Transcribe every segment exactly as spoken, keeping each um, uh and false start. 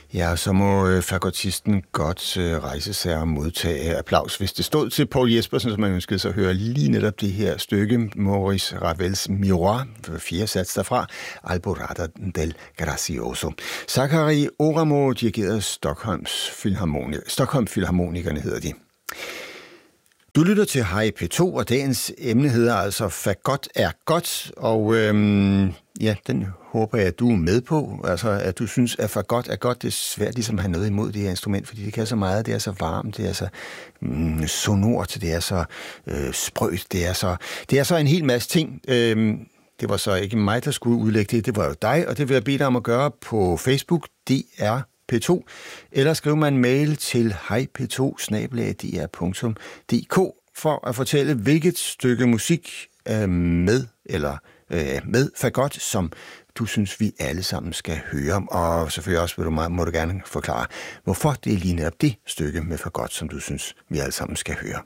Ja, så må øh, fagottisten godt øh, rejse sig og modtage applaus, hvis det stod til Poul Jespersen, som man ønskede sig at høre lige netop det her stykke, Maurice Ravels Miroir, fire sats derfra, Alborada del Gracioso. Sakari Oramo dirigerede Stockholms Filharmoni- Stockholm Filharmonikerne, hedder de. Du lytter til Hej P to, og dagens emne hedder altså Fagot er godt, og øhm, ja, den håber jeg, at du er med på. Altså, at du synes, at fagot er godt. Det er svært ligesom at have noget imod det her instrument, fordi det kan så meget. Det er så varmt, det er så mm, sonort, det er så øh, sprødt, det er så, det er så en hel masse ting. Øhm, det var så ikke mig, der skulle udlægge det, det var jo dig, og det vil jeg bede dig om at gøre på Facebook, D R P to, eller skriv mig en mail til hej p to snabel-a d r punktum d k for at fortælle, hvilket stykke musik øh, med, eller øh, med fagot, som du synes, vi alle sammen skal høre. Og selvfølgelig også vil du, må du gerne forklare, hvorfor det er lige netop det stykke med fagot, som du synes, vi alle sammen skal høre.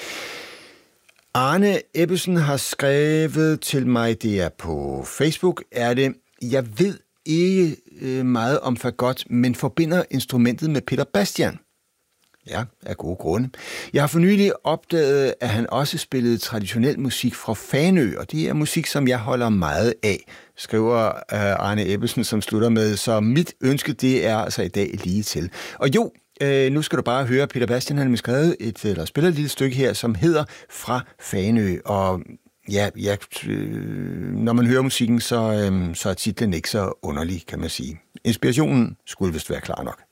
Arne Ebbesen har skrevet til mig, det er på Facebook, er det, jeg ved ikke øh, meget om fagot, men forbinder instrumentet med Peter Bastian. Ja, af gode grunde. Jeg har for nylig opdaget, at han også spillede traditionel musik fra Fanø, og det er musik, som jeg holder meget af, skriver øh, Arne Ebbesen, som slutter med, så mit ønske, det er altså i dag lige til. Og jo, øh, nu skal du bare høre, Peter Bastian, han har skrevet et, eller spiller et lille stykke her, som hedder Fra Fanø, og ja, ja øh, når man hører musikken, så, øh, så er titlen ikke så underlig, kan man sige. Inspirationen skulle vist være klar nok.